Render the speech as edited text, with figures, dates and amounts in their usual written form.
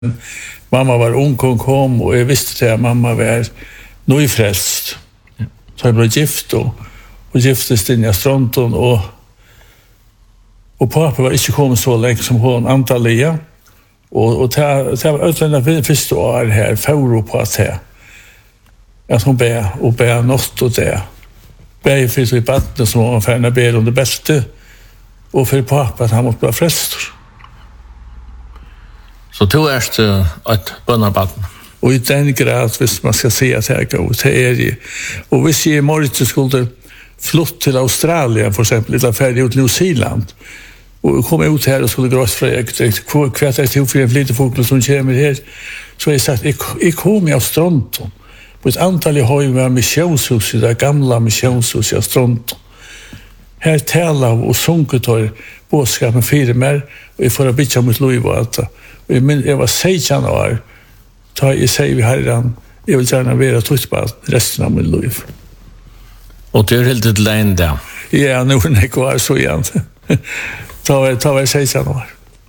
Mamma var ung, hon kom, och jag visste att mamma var nyfrälst. Så jag blev gift och giftes in i Stronton, och pappa var inte kommit så länge som hon antalliga. Och det var utlända första år här, förro på att det. Att hon bär något åt det. Bär finns i vattnet som hon färna ber om det bästa. Och för pappa att han måste vara frälst. Så du är ett bönnarbatten? Och i den grad, hvis man ska säga att det är god, det är det. Och hvis jag i morgon skulle flytta till Australien, för exempel, eller färdig ut till New Zealand, och komma ut här och skulle gråsfröja, kvart är till för en flytta folk som kommer här, så har jag sagt, jag kom i Stronton. På ett antal jag har ju med missionshus, det gamla missionshus i Stronton. Här talar och sunket har bådskapen firmer, och jag får att byta mot liv och allt. Jag var 16 år, så jag säger vi herran, jag vill gärna vara tröttbart resten av mitt liv. Och du är helt ett län där? Ja, nu är det kvar så igen. Ta var 16 år.